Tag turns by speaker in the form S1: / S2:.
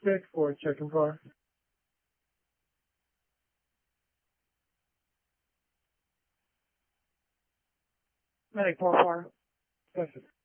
S1: stick for checking car.
S2: Medic 4-4.
S1: That's it.